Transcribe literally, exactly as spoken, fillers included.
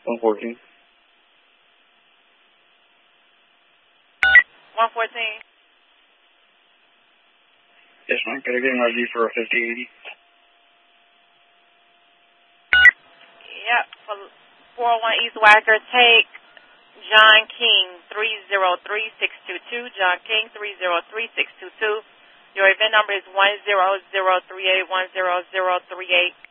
one fourteen. one fourteen. Yes, ma'am. Can I get my view for a fifty eighty? Yep. For four oh one East Wacker, take John King three zero three six two two. John King three zero three six two two. Your event number is one zero zero three eight one zero zero three eight.